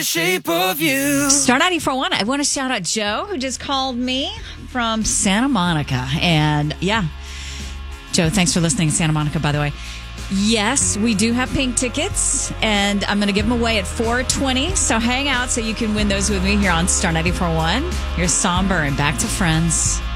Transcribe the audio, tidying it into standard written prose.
the shape of you. Star 94.1. I want to shout out Joe, who just called me from Santa Monica. And yeah, Joe, thanks for listening in Santa Monica, by the way. Yes, we do have pink tickets, and I'm going to give them away at 4:20. So hang out so you can win those with me here on Star 94.1. Here's Somber and Back to Friends.